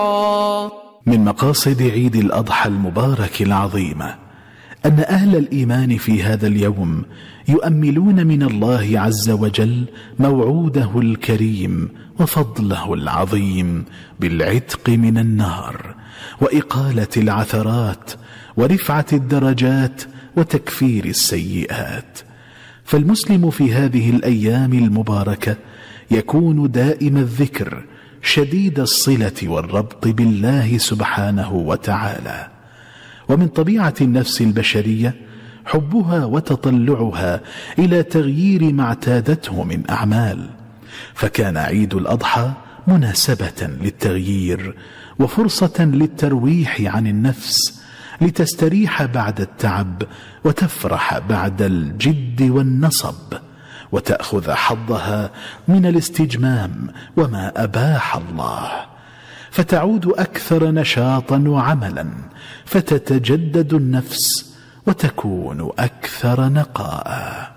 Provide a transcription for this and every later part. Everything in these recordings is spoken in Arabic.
من مقاصد عيد الأضحى المبارك العظيمة أن أهل الإيمان في هذا اليوم يؤملون من الله عز وجل موعوده الكريم وفضله العظيم بالعتق من النار وإقالة العثرات ورفعة الدرجات وتكفير السيئات. فالمسلم في هذه الأيام المباركة يكون دائم الذكر شديد الصلة والربط بالله سبحانه وتعالى. ومن طبيعة النفس البشرية حبها وتطلعها إلى تغيير ما اعتادته من أعمال، فكان عيد الأضحى مناسبة للتغيير وفرصة للترويح عن النفس لتستريح بعد التعب وتفرح بعد الجد والنصب وتأخذ حظها من الاستجمام وما أباح الله، فتعود أكثر نشاطا وعملا، فتتجدد النفس وتكون أكثر نقاء.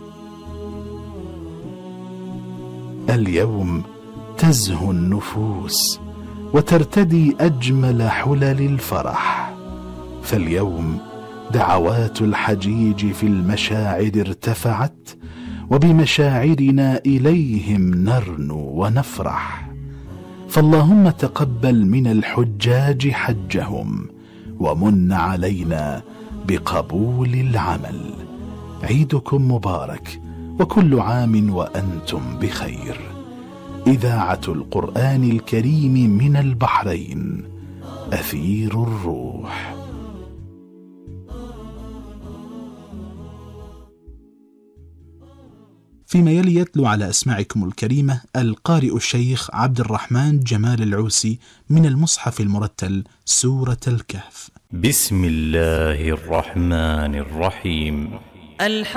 اليوم تزهو النفوس وترتدي أجمل حلل الفرح، فاليوم دعوات الحجيج في المشاعر ارتفعت، وبمشاعرنا إليهم نرنو ونفرح. فاللهم تقبل من الحجاج حجهم ومن علينا بقبول العمل. عيدكم مبارك وكل عام وأنتم بخير. إذاعة القرآن الكريم من البحرين، أثير الروح. فيما يلي يتلو على أسماعكم الكريمة القارئ الشيخ عبد الرحمن جمال العوسي من المصحف المرتل سورة الكهف. بسم الله الرحمن الرحيم.